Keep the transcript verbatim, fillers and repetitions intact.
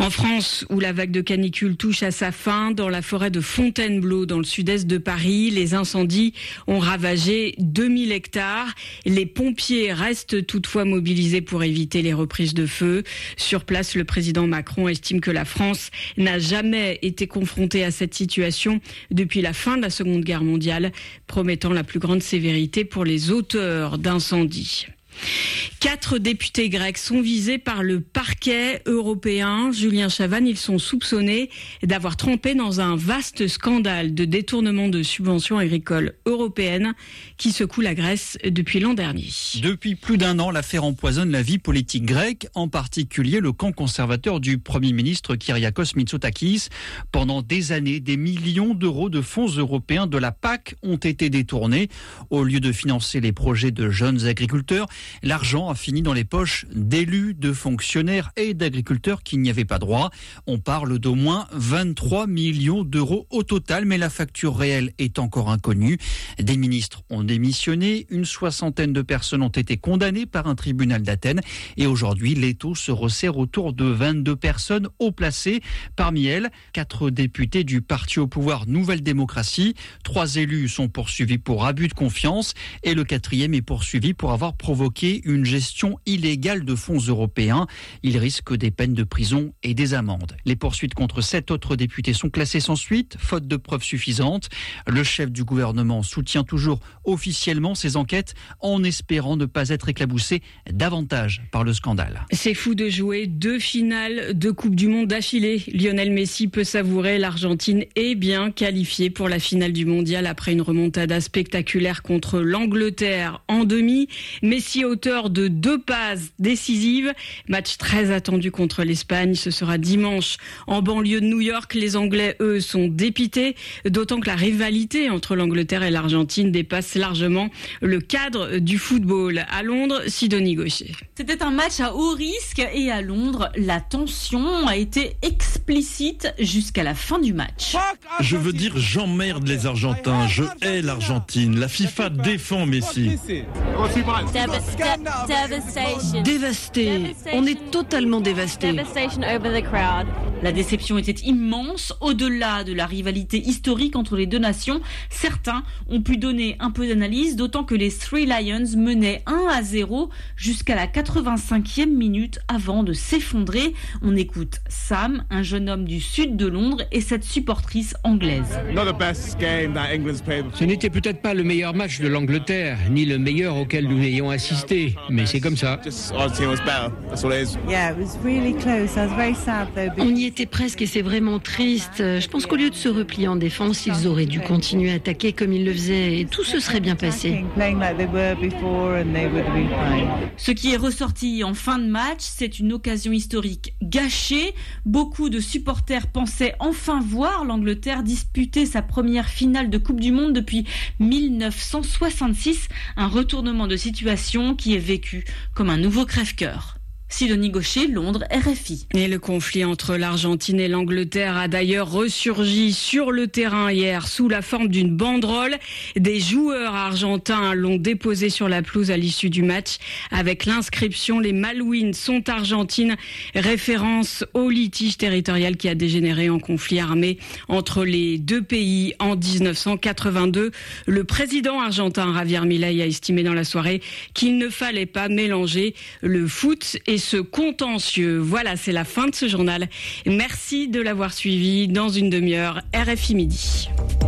En France, où la vague de canicule touche à sa fin, dans la forêt de Fontainebleau, dans le sud-est de Paris, les incendies ont ravagé deux mille hectares. Les pompiers restent toutefois mobilisés pour éviter les reprises de feu. Sur place, le président Macron estime que la France n'a jamais été confrontée à cette situation depuis la fin de la Seconde Guerre mondiale, promettant la plus grande sévérité pour les auteurs d'incendies. Quatre députés grecs sont visés par le parquet européen. Julien Chavannes, ils sont soupçonnés d'avoir trempé dans un vaste scandale de détournement de subventions agricoles européennes qui secoue la Grèce depuis l'an dernier. Depuis plus d'un an, l'affaire empoisonne la vie politique grecque, en particulier le camp conservateur du Premier ministre Kyriakos Mitsotakis. Pendant des années, des millions d'euros de fonds européens de la P A C ont été détournés. Au lieu de financer les projets de jeunes agriculteurs, l'argent a fini dans les poches d'élus, de fonctionnaires et d'agriculteurs qui n'y avaient pas droit. On parle d'au moins vingt-trois millions d'euros au total, mais la facture réelle est encore inconnue. Des ministres ont démissionné, une soixantaine de personnes ont été condamnées par un tribunal d'Athènes et aujourd'hui, l'étau se resserre autour de vingt-deux personnes haut placées. Parmi elles, quatre députés du parti au pouvoir Nouvelle Démocratie. Trois élus sont poursuivis pour abus de confiance et le quatrième est poursuivi pour avoir provoqué une gestion illégale de fonds européens. Il risque des peines de prison et des amendes. Les poursuites contre sept autres députés sont classées sans suite, faute de preuves suffisantes. Le chef du gouvernement soutient toujours officiellement ces enquêtes en espérant ne pas être éclaboussé davantage par le scandale. C'est fou de jouer deux finales de Coupe du Monde d'affilée. Lionel Messi peut savourer. L'Argentine est bien qualifiée pour la finale du mondial après une remontada spectaculaire contre l'Angleterre en demi. Messi auteur de deux passes décisives. Match très attendu contre l'Espagne. Ce sera dimanche en banlieue de New York. Les Anglais, eux, sont dépités. D'autant que la rivalité entre l'Angleterre et l'Argentine dépasse largement le cadre du football. À Londres, Sidonie Gaucher. C'était un match à haut risque et à Londres, la tension a été explicite jusqu'à la fin du match. Je veux dire, j'emmerde les Argentins. Je hais l'Argentine. La FIFA défend Messi. Dévasté. On est totalement dévasté. La déception était immense. Au-delà de la rivalité historique entre les deux nations, certains ont pu donner un peu d'analyse, d'autant que les Three Lions menaient un à zéro jusqu'à la quatre-vingt-cinquième minute avant de s'effondrer. On écoute Sam, un jeune homme du sud de Londres, et cette supportrice anglaise. Ce n'était peut-être pas le meilleur match de l'Angleterre, ni le meilleur auquel nous ayons assisté, mais c'est comme ça. On y était presque et c'est vraiment triste. Je pense qu'au lieu de se replier en défense, ils auraient dû continuer à attaquer comme ils le faisaient et tout se serait bien passé. Ce qui est ressorti en fin de match, c'est une occasion historique gâchée. Beaucoup de supporters pensaient enfin voir l'Angleterre disputer sa première finale de Coupe du Monde depuis mille neuf cent soixante-six, un retournement de situation qui est vécu comme un nouveau crève-cœur. Sidonie Gaucher, Londres, R F I. Et le conflit entre l'Argentine et l'Angleterre a d'ailleurs ressurgi sur le terrain hier sous la forme d'une banderole. Des joueurs argentins l'ont déposée sur la pelouse à l'issue du match avec l'inscription « Les Malouines sont argentines », référence au litige territorial qui a dégénéré en conflit armé entre les deux pays en dix-neuf cent quatre-vingt-deux. Le président argentin Javier Milei a estimé dans la soirée qu'il ne fallait pas mélanger le foot et ce contentieux. Voilà, c'est la fin de ce journal. Merci de l'avoir suivi. Dans une demi-heure, R F I Midi.